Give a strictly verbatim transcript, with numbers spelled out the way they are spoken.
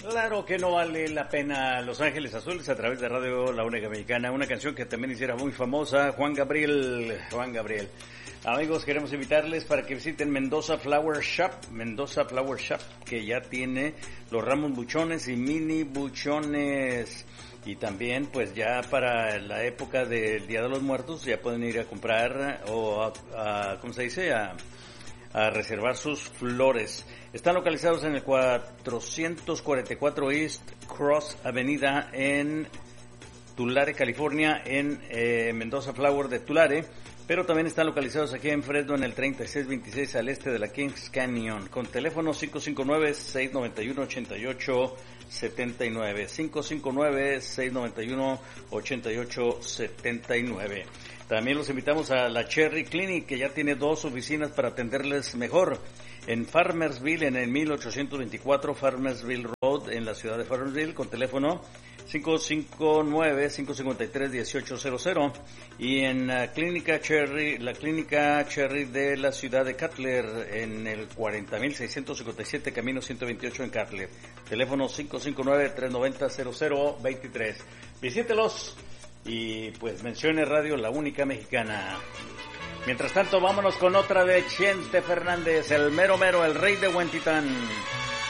Claro que no vale la pena Los Ángeles Azules a través de Radio La Única Mexicana, una canción que también hiciera muy famosa, Juan Gabriel, Juan Gabriel. Amigos, queremos invitarles para que visiten Mendoza Flower Shop, Mendoza Flower Shop, que ya tiene los ramos buchones y mini buchones. Y también, pues ya para la época del Día de los Muertos, ya pueden ir a comprar o a, a ¿cómo se dice? A, a reservar sus flores. Están localizados en el cuatrocientos cuarenta y cuatro East Cross Avenida en Tulare, California, en eh, Mendoza Flower de Tulare, pero también están localizados aquí en Fresno en el treinta y seis veintiséis al este de la Kings Canyon, con teléfono cinco cinco nueve, seis nueve uno, ocho ocho siete nueve, cinco cinco nueve, seis nueve uno, ocho ocho siete nueve. También los invitamos a la Cherry Clinic, que ya tiene dos oficinas para atenderles mejor. En Farmersville, en el mil ochocientos veinticuatro Farmersville Road, en la ciudad de Farmersville, con teléfono cinco cinco nueve, cinco cinco tres, uno ocho cero cero. Y en la clínica Cherry, la clínica Cherry de la ciudad de Cutler, en el cuarenta mil seiscientos cincuenta y siete Camino ciento veintiocho en Cutler. Teléfono cinco cinco nueve, tres nueve cero, cero cero dos tres. Visítelos y pues mencione Radio La Única Mexicana. Mientras tanto, vámonos con otra de Chente Fernández, el mero mero, el rey de Huentitán.